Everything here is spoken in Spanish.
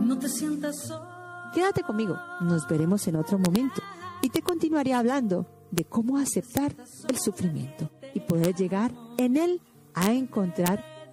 No te sientas solo. Quédate conmigo, nos veremos en otro momento y te continuaré hablando de cómo aceptar el sufrimiento y poder llegar en él a encontrar